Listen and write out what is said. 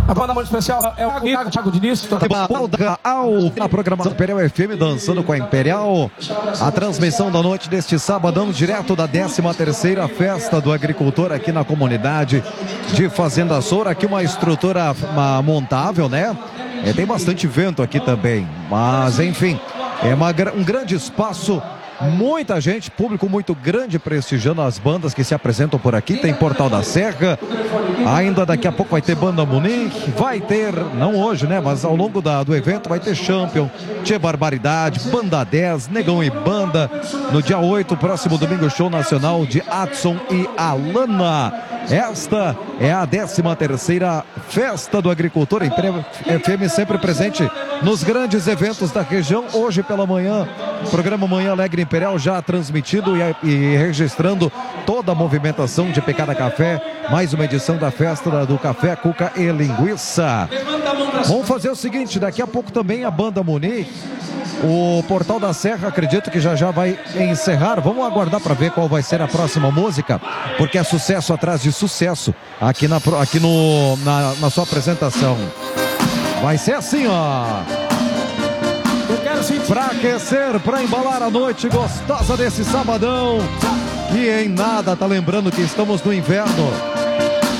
A banda muito especial é o Thiago Diniz. Na programação Imperial FM, dançando com a Imperial. A transmissão da noite deste sábado, direto da 13ª Festa do Agricultor aqui na comunidade de Fazenda Soura. Aqui uma estrutura montável, né? Tem bastante vento aqui também, mas enfim, é um grande espaço. Muita gente, público muito grande prestigiando as bandas que se apresentam por aqui. Tem Portal da Serra, ainda daqui a pouco vai ter Banda Munique, vai ter, não hoje, né, mas ao longo do evento vai ter Champion, Tchê Barbaridade, Banda 10, Negão e Banda. No dia 8, próximo domingo, show nacional de Adson e Alana. Esta é a 13ª Festa do Agricultor. Imperial FM sempre presente nos grandes eventos da região. Hoje pela manhã, programa Manhã Alegre Imperial já transmitido e registrando toda a movimentação de Pecada Café. Mais uma edição da festa do Café, Cuca e Linguiça. Vamos fazer o seguinte, daqui a pouco também a Banda Munique. O Portal da Serra, acredito que já vai encerrar. Vamos aguardar para ver qual vai ser a próxima música, porque é sucesso atrás de sucesso aqui na sua apresentação. Vai ser assim, ó. Pra aquecer, pra embalar a noite gostosa desse sabadão. E em nada, tá lembrando que estamos no inverno.